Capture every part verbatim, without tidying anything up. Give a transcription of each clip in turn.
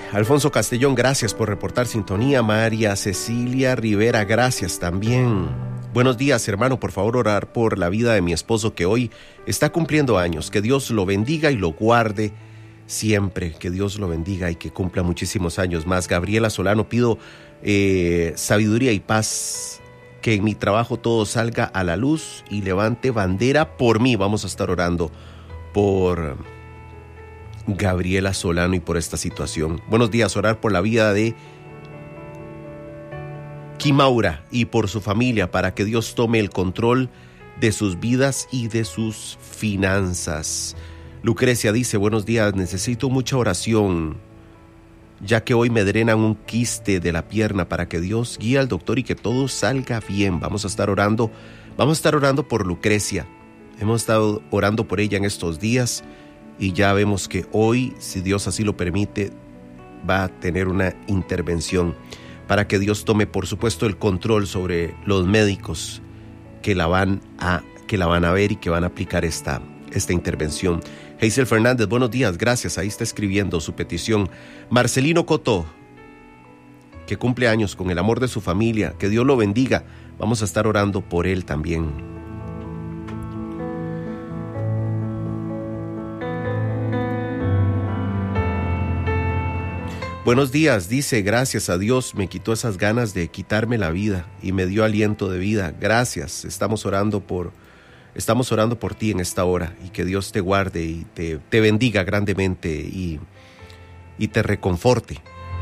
Alfonso Castellón, gracias por reportar sintonía. María Cecilia Rivera, gracias también. Buenos días, hermano, por favor orar por la vida de mi esposo que hoy está cumpliendo años. Que Dios lo bendiga y lo guarde siempre. Que Dios lo bendiga y que cumpla muchísimos años más. Gabriela Solano, pido eh, sabiduría y paz. Que en mi trabajo todo salga a la luz y levante bandera por mí. Vamos a estar orando por Gabriela Solano y por esta situación. Buenos días, orar por la vida de Kimaura y por su familia para que Dios tome el control de sus vidas y de sus finanzas. Lucrecia dice, buenos días, necesito mucha oración, ya que hoy me drenan un quiste de la pierna para que Dios guíe al doctor y que todo salga bien. Vamos a estar orando, vamos a estar orando por Lucrecia. Hemos estado orando por ella en estos días y ya vemos que hoy, si Dios así lo permite, va a tener una intervención para que Dios tome, por supuesto, el control sobre los médicos que la van a, que la van a ver y que van a aplicar esta, esta intervención. Hazel Fernández, buenos días, gracias. Ahí está escribiendo su petición. Marcelino Cotó, que cumple años con el amor de su familia, que Dios lo bendiga. Vamos a estar orando por él también. Buenos días, dice, gracias a Dios me quitó esas ganas de quitarme la vida y me dio aliento de vida. Gracias, estamos orando por, estamos orando por ti en esta hora y que Dios te guarde y te, te bendiga grandemente y, y te reconforte.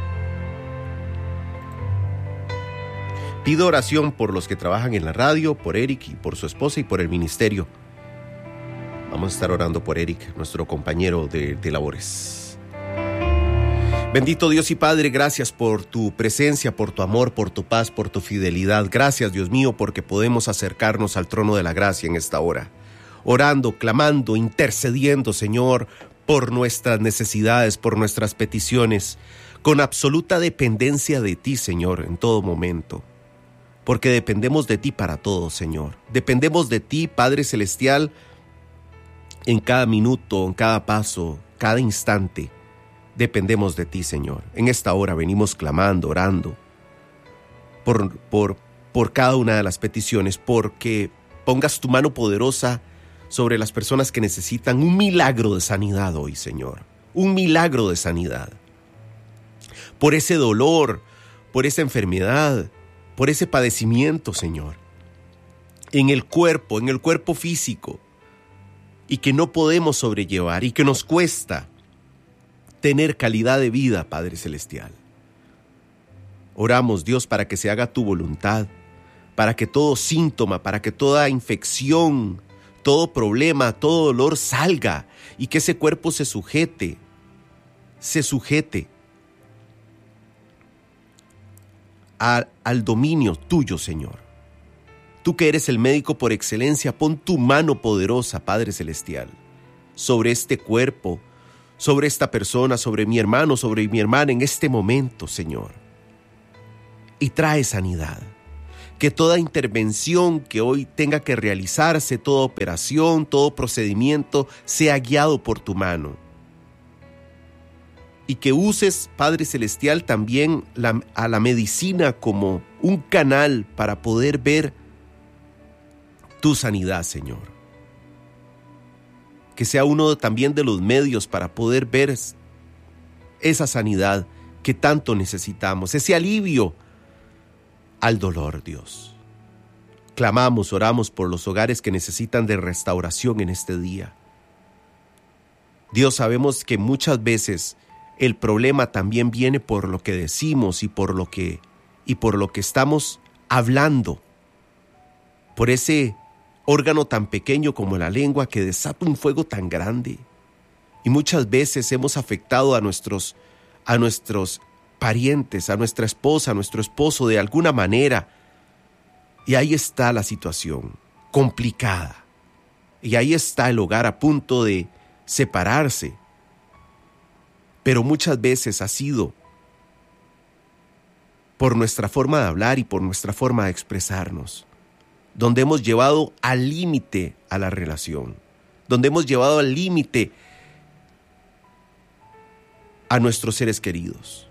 Pido oración por los que trabajan en la radio, por Eric y por su esposa y por el ministerio. Vamos a estar orando por Eric, nuestro compañero de, de labores. Bendito Dios y Padre, gracias por tu presencia, por tu amor, por tu paz, por tu fidelidad. Gracias, Dios mío, porque podemos acercarnos al trono de la gracia en esta hora. Orando, clamando, intercediendo, Señor, por nuestras necesidades, por nuestras peticiones, con absoluta dependencia de ti, Señor, en todo momento. Porque dependemos de ti para todo, Señor. Dependemos de ti, Padre Celestial, en cada minuto, en cada paso, cada instante. Dependemos de ti, Señor. En esta hora venimos clamando, orando por, por, por cada una de las peticiones, porque pongas tu mano poderosa sobre las personas que necesitan un milagro de sanidad hoy, Señor. Un milagro de sanidad. Por ese dolor, por esa enfermedad, por ese padecimiento, Señor. En el cuerpo, en el cuerpo físico, y que no podemos sobrellevar y que nos cuesta tener calidad de vida, Padre Celestial. Oramos, Dios, para que se haga tu voluntad, para que todo síntoma, para que toda infección, todo problema, todo dolor salga y que ese cuerpo se sujete, se sujete a, al dominio tuyo, Señor. Tú que eres el médico por excelencia, pon tu mano poderosa, Padre Celestial, sobre este cuerpo, sobre esta persona, sobre mi hermano, sobre mi hermana en este momento, Señor. Y trae sanidad. Que toda intervención que hoy tenga que realizarse, toda operación, todo procedimiento, sea guiado por tu mano. Y que uses, Padre Celestial, también la, a la medicina como un canal para poder ver tu sanidad, Señor. Que sea uno también de los medios para poder ver esa sanidad que tanto necesitamos, ese alivio al dolor, Dios. Clamamos, oramos por los hogares que necesitan de restauración en este día. Dios, sabemos que muchas veces el problema también viene por lo que decimos y por lo que, y por lo que estamos hablando, por ese órgano tan pequeño como la lengua que desata un fuego tan grande. Y muchas veces hemos afectado a nuestros, a nuestros parientes, a nuestra esposa, a nuestro esposo de alguna manera. Y ahí está la situación, complicada. Y ahí está el hogar a punto de separarse. Pero muchas veces ha sido por nuestra forma de hablar y por nuestra forma de expresarnos, donde hemos llevado al límite a la relación, donde hemos llevado al límite a nuestros seres queridos,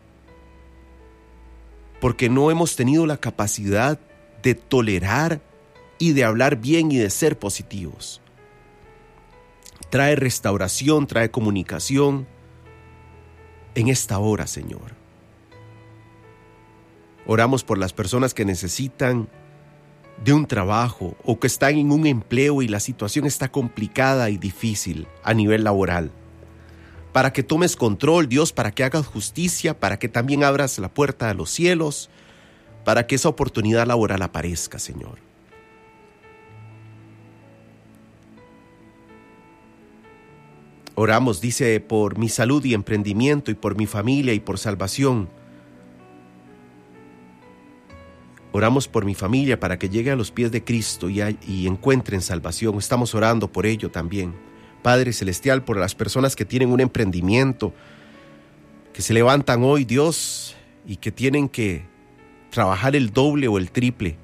porque no hemos tenido la capacidad de tolerar y de hablar bien y de ser positivos. Trae restauración, trae comunicación en esta hora, Señor. Oramos por las personas que necesitan de un trabajo o que están en un empleo y la situación está complicada y difícil a nivel laboral. Para que tomes control, Dios, para que hagas justicia, para que también abras la puerta a los cielos, para que esa oportunidad laboral aparezca, Señor. Oramos, dice, por mi salud y emprendimiento y por mi familia y por salvación. Oramos por mi familia para que llegue a los pies de Cristo y, hay, y encuentren salvación. Estamos orando por ello también. Padre Celestial, por las personas que tienen un emprendimiento, que se levantan hoy, Dios, y que tienen que trabajar el doble o el triple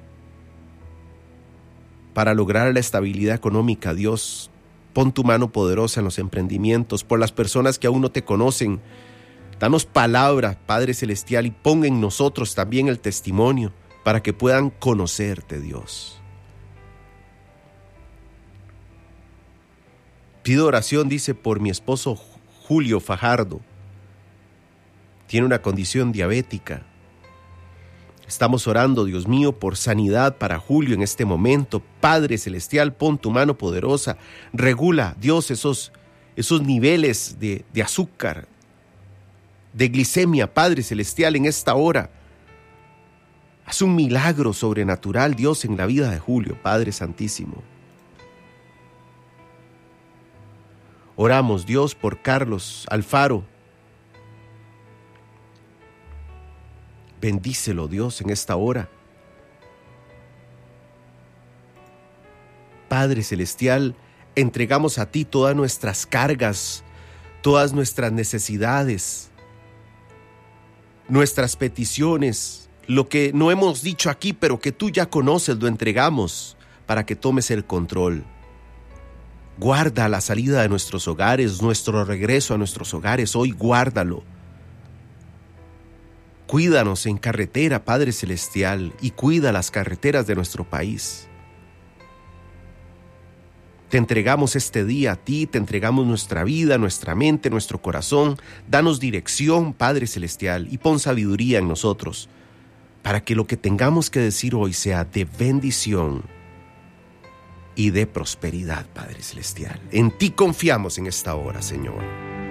para lograr la estabilidad económica, Dios. Pon tu mano poderosa en los emprendimientos. Por las personas que aún no te conocen, danos palabra, Padre Celestial, y pon en nosotros también el testimonio para que puedan conocerte, Dios. Pido oración, dice, por mi esposo Julio Fajardo. Tiene una condición diabética. Estamos orando, Dios mío, por sanidad para Julio en este momento. Padre Celestial, pon tu mano poderosa. Regula, Dios, esos, esos niveles de, de azúcar, de glicemia, Padre Celestial, en esta hora. Haz un milagro sobrenatural, Dios, en la vida de Julio, Padre Santísimo. Oramos, Dios, por Carlos Alfaro. Bendícelo, Dios, en esta hora. Padre Celestial, entregamos a ti todas nuestras cargas, todas nuestras necesidades, nuestras peticiones, lo que no hemos dicho aquí, pero que tú ya conoces, lo entregamos para que tomes el control. Guarda la salida de nuestros hogares, nuestro regreso a nuestros hogares, hoy guárdalo. Cuídanos en carretera, Padre Celestial, y cuida las carreteras de nuestro país. Te entregamos este día a ti, te entregamos nuestra vida, nuestra mente, nuestro corazón. Danos dirección, Padre Celestial, y pon sabiduría en nosotros, para que lo que tengamos que decir hoy sea de bendición y de prosperidad, Padre Celestial. En ti confiamos en esta hora, Señor.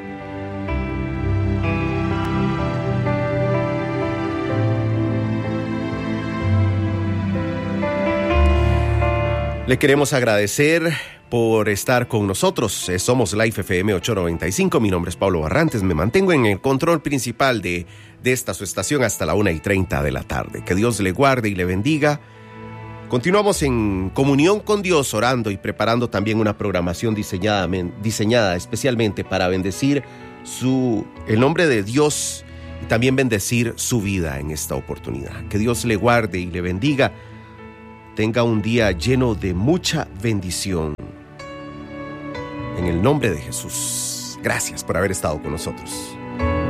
Le queremos agradecer por estar con nosotros. Somos Life F M ochocientos noventa y cinco. Mi nombre es Pablo Barrantes. Me mantengo en el control principal de, de esta su estación hasta la una y treinta de la tarde. Que Dios le guarde y le bendiga. Continuamos en comunión con Dios, orando y preparando también una programación diseñada, diseñada especialmente para bendecir su, el nombre de Dios y también bendecir su vida en esta oportunidad. Que Dios le guarde y le bendiga. Tenga un día lleno de mucha bendición. En el nombre de Jesús. Gracias por haber estado con nosotros.